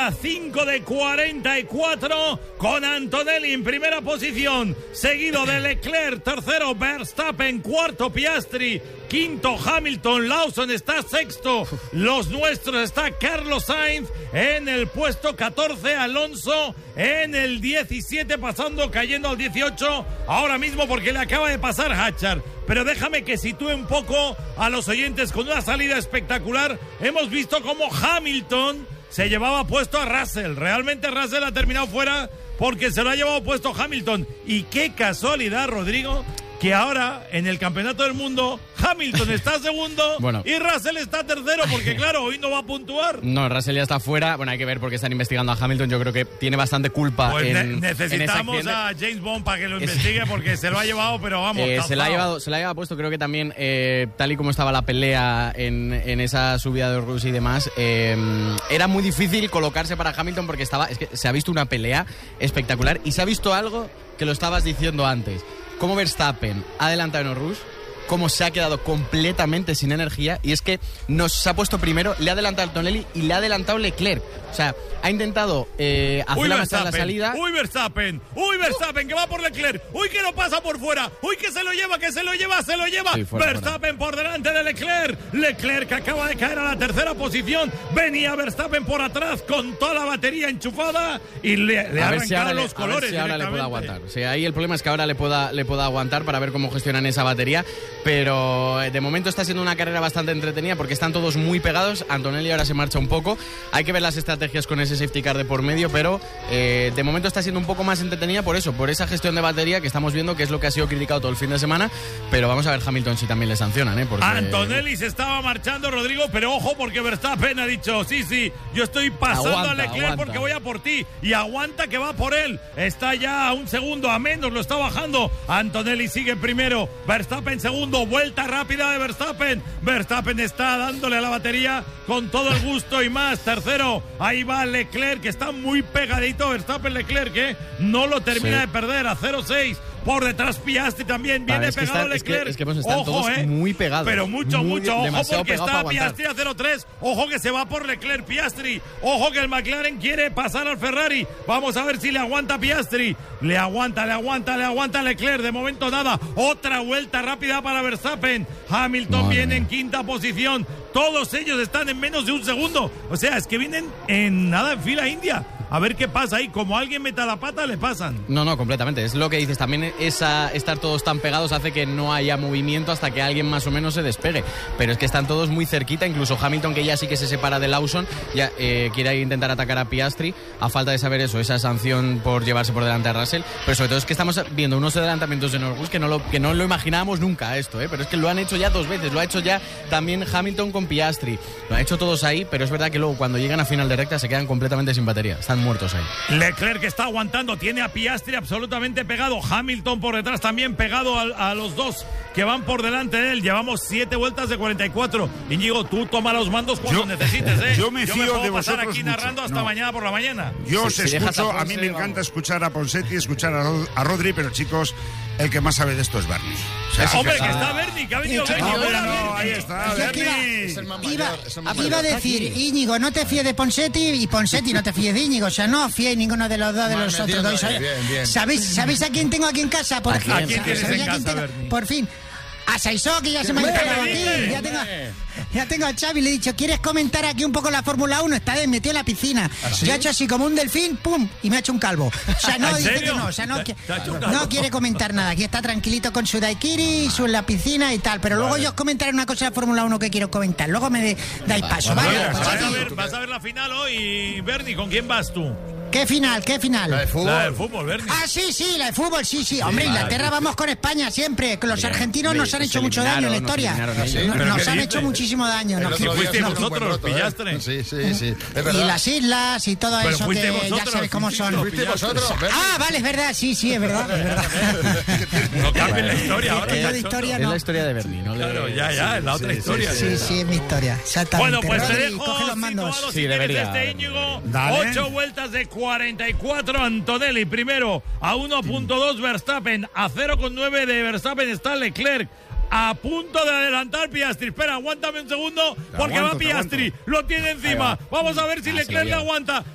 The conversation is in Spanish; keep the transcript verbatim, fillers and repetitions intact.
Ahora cinco de cuarenta y cuatro con Antonelli en primera posición, seguido de Leclerc, tercero Verstappen, cuarto Piastri, quinto Hamilton, Lawson está sexto, los nuestros está Carlos Sainz en el puesto catorce, Alonso en el diecisiete, pasando, cayendo al dieciocho ahora mismo porque le acaba de pasar Hachar. Pero déjame que sitúe un poco a los oyentes con una salida espectacular. Hemos visto cómo Hamilton se llevaba puesto a Russell. Realmente Russell ha terminado fuera porque se lo ha llevado puesto Hamilton. Y qué casualidad, Rodrigo, que ahora en el Campeonato del Mundo Hamilton está segundo bueno. y Russell está tercero, porque claro, hoy no va a puntuar. No, Russell ya está fuera. Bueno, hay que ver porque están investigando a Hamilton. Yo creo que tiene bastante culpa pues en, ne- necesitamos en a James Bond para que lo investigue, porque se lo ha llevado, pero vamos. Eh, se la ha llevado, se la ha llevado puesto. Creo que también, eh, tal y como estaba la pelea en, en esa subida de Rusia y demás, eh, era muy difícil colocarse para Hamilton porque estaba, es que se ha visto una pelea espectacular y se ha visto algo que lo estabas diciendo antes. Cómo Verstappen ha adelantado en Rush, cómo se ha quedado completamente sin energía, y es que nos ha puesto primero, le ha adelantado Antonelli y le ha adelantado Leclerc. O sea, ha intentado eh, hacer avanzar la salida. ¡Uy, Verstappen! ¡Uy, Verstappen! Uh. Que va por Leclerc. ¡Uy, que no pasa por fuera! ¡Uy, que se lo lleva, que se lo lleva, se lo lleva! Sí, fuera, Verstappen fuera. Por delante de Leclerc. Leclerc que acaba de caer a la tercera posición. Venía Verstappen por atrás con toda la batería enchufada y le, le ha arrancado si los le, colores. A ver si ahora le puede aguantar. O sea, ahí el problema es que ahora le pueda, le pueda aguantar para ver cómo gestionan esa batería. Pero de momento está siendo una carrera bastante entretenida porque están todos muy pegados. Antonelli ahora se marcha un poco. Hay que ver las estrategias con ese safety car de por medio, pero eh, de momento está siendo un poco más entretenida por eso, por esa gestión de batería que estamos viendo, que es lo que ha sido criticado todo el fin de semana. Pero vamos a ver Hamilton si también le sancionan, ¿eh? Porque... Antonelli se estaba marchando, Rodrigo, pero ojo porque Verstappen ha dicho, sí, sí, yo estoy pasando aguanta, a Leclerc aguanta. porque voy a por ti, y aguanta que va por él. Está ya a un segundo a menos, lo está bajando. Antonelli sigue primero, Verstappen segundo, vuelta rápida de Verstappen. Verstappen está dándole a la batería con todo el gusto y más. Tercero, ahí va Leclerc, que está muy pegadito. Verstappen, Leclerc, que no lo termina sí. de perder, a cero seis. Por detrás Piastri también viene vale, pegado está, Leclerc. Es que, es que pues están ojo, todos eh. muy pegados. Pero mucho, muy, mucho. Ojo porque está Piastri Piastri a cero tres. Ojo que se va por Leclerc Piastri. Ojo que el McLaren quiere pasar al Ferrari. Vamos a ver si le aguanta Piastri. Le aguanta, le aguanta, le aguanta Leclerc. De momento nada. Otra vuelta rápida para Verstappen. Hamilton Madre viene mía. en quinta posición. Todos ellos están en menos de un segundo. O sea, es que vienen en nada en fila india. A ver qué pasa ahí. Como alguien meta la pata, le pasan. No, no, completamente. Es lo que dices. También esa, estar todos tan pegados hace que no haya movimiento hasta que alguien más o menos se despegue. Pero es que están todos muy cerquita. Incluso Hamilton, que ya sí que se separa de Lawson, ya eh, quiere intentar atacar a Piastri. A falta de saber eso, esa sanción por llevarse por delante a Russell. Pero sobre todo es que estamos viendo unos adelantamientos en Norwich que no lo, que no lo imaginábamos nunca esto, ¿eh? Pero es que lo han hecho ya dos veces. Lo ha hecho ya también Hamilton con Piastri. Lo han hecho todos ahí, pero es verdad que luego cuando llegan a final de recta se quedan completamente sin batería. Están muertos ahí. Leclerc que está aguantando, tiene a Piastri absolutamente pegado, Hamilton por detrás también pegado a, a los dos que van por delante de él. Llevamos siete vueltas de cuarenta y cuatro. Íñigo, tú toma los mandos cuando yo, necesites, ¿eh? Yo me yo fío me puedo de pasar vosotros aquí mucho. narrando hasta no. mañana por la mañana. Yo os si, si escucho, a, a mí me vamos. encanta escuchar a Ponseti, escuchar a, a Rodri, pero chicos, el que más sabe de esto es Bernie. O sea, Hombre, que, que está Bernie, que ha venido Bernie. No, no, no, ahí está, Bernie. Iba, iba a decir, Íñigo, no te fíes de Ponseti, y Ponseti no te fíes de Íñigo. O sea, no os fiéis ninguno de los dos de los otros dos. Bien, bien. ¿Sabéis, ¿Sabéis a quién tengo aquí en casa? Por ¿A quién, ¿A quién tienes en casa, tengo? Bernie? Por fin. A Saizó, que ya se me ha instalado aquí. Ya tengo, ya tengo a Xavi, le he dicho, ¿quieres comentar aquí un poco la Fórmula uno? Está metido en la piscina. ¿Sí? Yo he hecho así como un delfín, pum, y me ha hecho un calvo. O sea, no, dice que no, o sea, no, que, no quiere comentar nada. Aquí está tranquilito con su daiquiri, su en la piscina y tal. Pero luego vale. yo os comentaré una cosa de la Fórmula uno que quiero comentar. Luego me de, dais paso, ¿vale? ¿vale? Vas, a ver, vas a ver la final hoy, Bernie, ¿con quién vas tú? ¿Qué final? ¿Qué final? La de fútbol. La de fútbol, Bernie. Ah, sí, sí, la de fútbol, sí, sí. Hombre, Inglaterra vamos con España siempre. Los Bien. argentinos nos han hecho mucho daño en la historia. Nos, sí, nos, nos han hecho muchísimo daño. Nos, si fuiste no, vosotros, los pillaste. Sí, sí, sí. Y las islas y todo pero eso que vosotros, ya sabes cómo son. Fuiste vosotros, ah, vale, es verdad, sí, sí, es verdad. Es verdad. No cambien la historia ahora. Es, de historia, es no. la historia de Bernie, ¿no? Claro, ya, ya, es la otra sí, historia. Sí, sí, sí, es mi historia. Exactamente. Bueno, pues Rodri, te dejo coge los mandos. Sí, debería. Este Íñigo, ocho vueltas de cuarenta y cuatro. Antonelli primero a uno punto dos Verstappen, a cero punto nueve de Verstappen está Leclerc. A punto de adelantar Piastri. Espera, aguántame un segundo porque aguanto, va Piastri. Lo tiene encima. Va. Vamos a ver si ah, Leclerc le aguanta.